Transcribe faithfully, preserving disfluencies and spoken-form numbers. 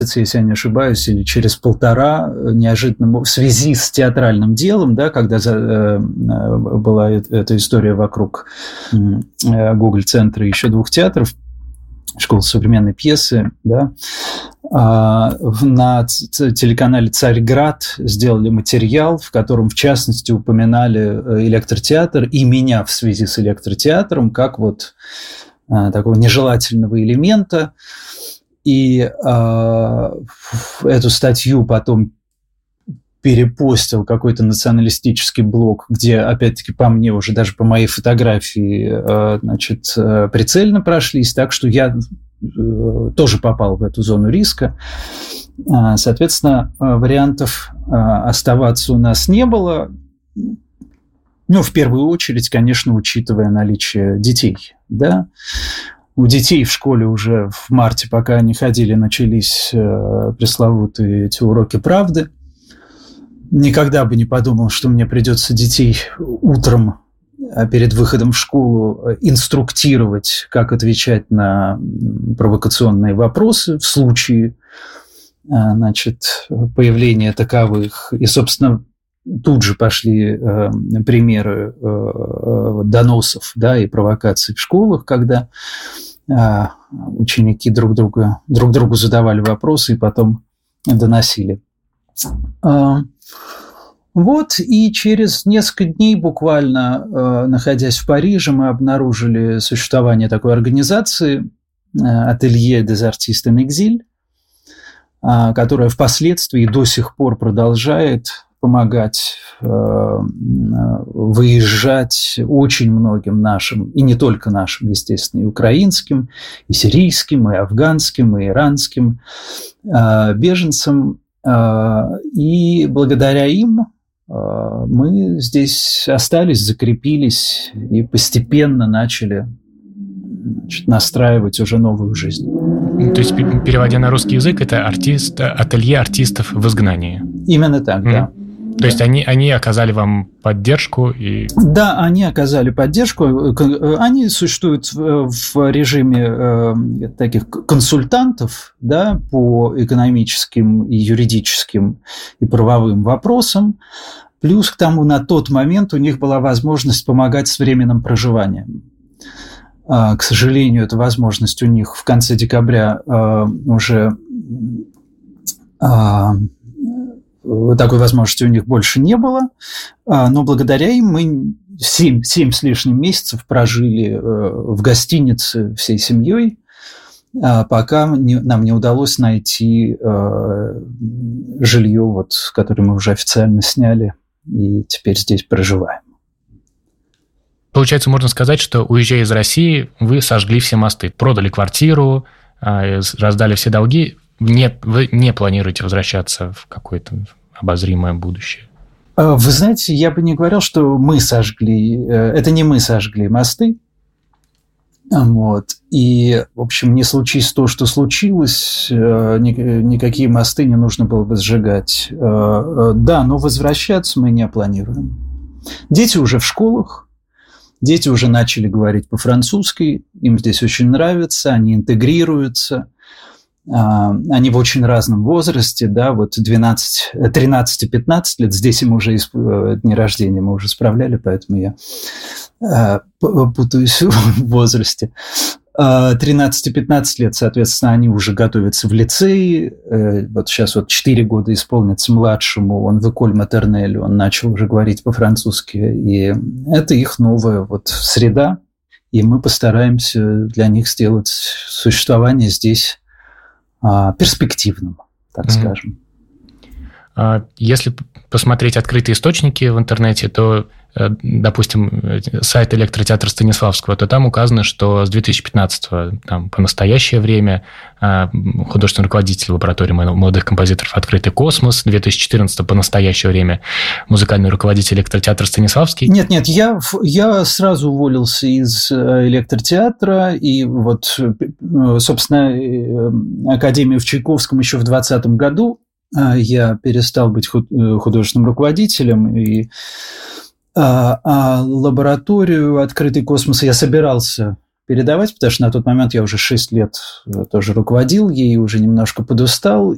если я не ошибаюсь, или через полтора, неожиданно в связи с театральным делом, да, когда э, была эта история вокруг э, Гоголь-центра и еще двух театров, школы современной пьесы, да, а, на телеканале «Царьград» сделали материал, в котором, в частности, упоминали электротеатр и меня в связи с электротеатром как вот а, такого нежелательного элемента. И а, эту статью потом перепостил какой-то националистический блог, где, опять-таки, по мне, уже даже по моей фотографии, значит, прицельно прошлись, так что я тоже попал в эту зону риска. Соответственно, вариантов оставаться у нас не было. Ну, в первую очередь, конечно, учитывая наличие детей, да. У детей в школе уже в марте, пока они ходили, начались пресловутые эти уроки правды. Никогда бы не подумал, что мне придется детей утром перед выходом в школу инструктировать, как отвечать на провокационные вопросы в случае, значит, появления таковых. И, собственно, тут же пошли примеры доносов, да, и провокаций в школах, когда ученики друг, друга, друг другу задавали вопросы и потом доносили. Вот, и через несколько дней буквально, э, находясь в Париже, мы обнаружили существование такой организации «Atelier des Artistes en Exil», э, которая впоследствии до сих пор продолжает помогать э, выезжать очень многим нашим, и не только нашим, естественно, и украинским, и сирийским, и афганским, и иранским э, беженцам. И благодаря им мы здесь остались, закрепились и постепенно начали, значит, настраивать уже новую жизнь. То есть, переводя на русский язык, это артист, ателье артистов в изгнании? Именно так, mm. да. То есть они, они оказали вам поддержку? И... Да, они оказали поддержку. Они существуют в режиме э, таких консультантов, да, по экономическим и юридическим и правовым вопросам. Плюс к тому, на тот момент у них была возможность помогать с временным проживанием. Э, к сожалению, эта возможность у них в конце декабря э, уже... Э, Такой возможности у них больше не было, но благодаря им мы семь, семь с лишним месяцев прожили в гостинице всей семьей, пока нам не удалось найти жилье, вот, которое мы уже официально сняли, и теперь здесь проживаем. Получается, можно сказать, что, уезжая из России, вы сожгли все мосты, продали квартиру, раздали все долги. Не, вы не планируете возвращаться в какое-то обозримое будущее? Вы знаете, я бы не говорил, что мы сожгли. Это не мы сожгли мосты. Вот. И, в общем, не случись то, что случилось, никакие мосты не нужно было бы сжигать. Да, но возвращаться мы не планируем. Дети уже в школах. Дети уже начали говорить по-французски. Им здесь очень нравится. Они интегрируются. Они в очень разном возрасте, да, вот двенадцать, тринадцать-пятнадцать лет, здесь им уже дни рождения мы уже справляли, поэтому я путаюсь в возрасте. тринадцать-пятнадцать лет, соответственно, они уже готовятся в лицее, вот сейчас вот четыре года исполнится младшему, он в Эколь Матернель, он начал уже говорить по-французски, и это их новая вот среда, и мы постараемся для них сделать существование здесь перспективным, так mm-hmm. скажем. Если посмотреть открытые источники в интернете, то, допустим, сайт электротеатра Станиславского, то там указано, что с две тысячи пятнадцатого там, по настоящее время художественный руководитель лаборатории молодых композиторов «Открытый космос», две тысячи четырнадцатого по настоящее время музыкальный руководитель электротеатра Станиславский. Нет, нет, я, я сразу уволился из электротеатра, и вот, собственно, Академию в Чайковском еще в двадцатом году я перестал быть художественным руководителем, и а, а лабораторию «Открытый космос» я собирался передавать, потому что на тот момент я уже шесть лет тоже руководил ей, уже немножко подустал,